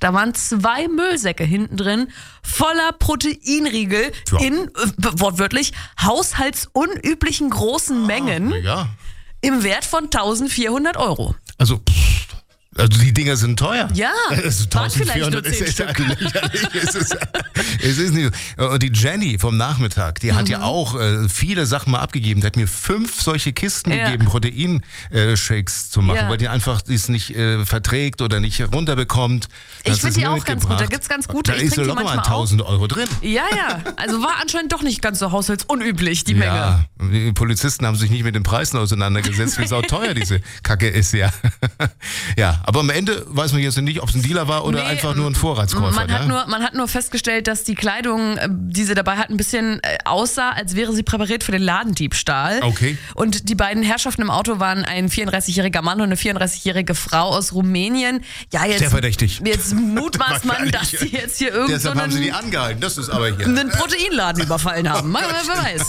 Da waren 2 Müllsäcke hinten drin, voller Proteinriegel in, wortwörtlich, haushaltsunüblichen großen Mengen im Wert von 1.400 €. Also die Dinger sind teuer. Ja, also 1.400 ist ja lächerlich. Es ist nicht. Und die Jenny vom Nachmittag, die hat ja auch viele Sachen mal abgegeben. Die hat mir 5 solche Kisten gegeben, Proteinshakes zu machen, weil die einfach es nicht verträgt oder nicht runterbekommt. Ich finde die auch ganz gut. Da gibt's ganz gute. Da ist so locker mal 1.000 € drin. Ja. Also war anscheinend doch nicht ganz so haushaltsunüblich, die Menge. Ja, die Polizisten haben sich nicht mit den Preisen auseinandergesetzt, wie sauteuer diese Kacke ist, ja. Ja, aber am Ende weiß man jetzt nicht, ob es ein Dealer war oder einfach nur ein Vorratskäufer. Man hat nur festgestellt, dass die Kleidung, die sie dabei hatten, ein bisschen aussah, als wäre sie präpariert für den Ladendiebstahl. Okay. Und die beiden Herrschaften im Auto waren ein 34-jähriger Mann und eine 34-jährige Frau aus Rumänien. Ja, jetzt, sehr verdächtig. Jetzt mutmaßt man, dass sie jetzt hier Deshalb haben sie die angehalten. Das ist aber hier einen Proteinladen überfallen haben. Wer weiß.